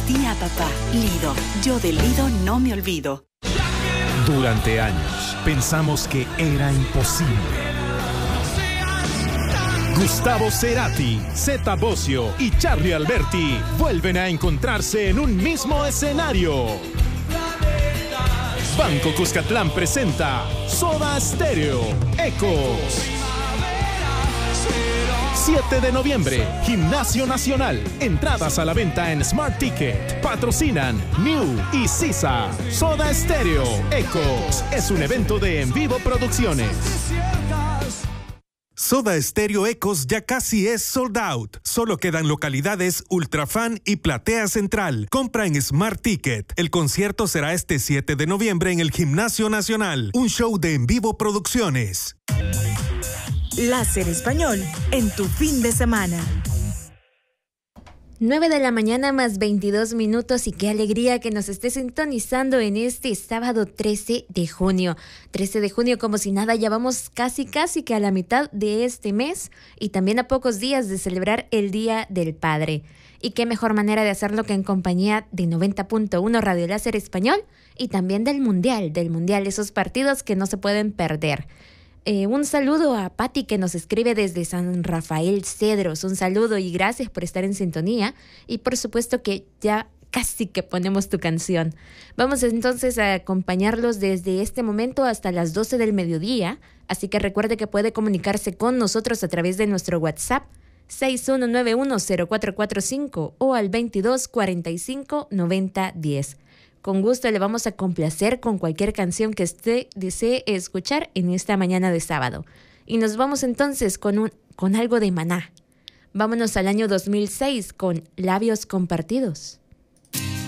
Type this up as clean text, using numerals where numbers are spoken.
ti a papá. Lido, yo del Lido no me olvido. Durante años pensamos que era imposible. Gustavo Cerati, Zeta Bosio y Charly Alberti vuelven a encontrarse en un mismo escenario. Banco Cuscatlán presenta Soda Stereo, Ecos. 7 de noviembre, Gimnasio Nacional. Entradas a la venta en Smart Ticket. Patrocinan New y Sisa. Soda Stereo, Ecos. Es un evento de En Vivo Producciones. Soda Stereo Ecos ya casi es sold out. Solo quedan localidades Ultrafan y Platea Central. Compra en Smart Ticket. El concierto será este 7 de noviembre en el Gimnasio Nacional. Un show de En Vivo Producciones. Láser Español en tu fin de semana. 9 de la mañana más 22 minutos y qué alegría que nos esté sintonizando en este sábado 13 de junio. 13 de junio como si nada, ya vamos casi que a la mitad de este mes y también a pocos días de celebrar el Día del Padre. Y qué mejor manera de hacerlo que en compañía de 90.1 Radio Láser Español y también del Mundial, esos partidos que no se pueden perder. Un saludo a Patti que nos escribe desde San Rafael Cedros. Un saludo y gracias por estar en sintonía. Y por supuesto que ya casi que ponemos tu canción. Vamos entonces a acompañarlos desde este momento hasta las 12 del mediodía. Así que recuerde que puede comunicarse con nosotros a través de nuestro WhatsApp 61910445 o al 22459010. Con gusto le vamos a complacer con cualquier canción que usted desee escuchar en esta mañana de sábado. Y nos vamos entonces con algo de Maná. Vámonos al año 2006 con Labios Compartidos.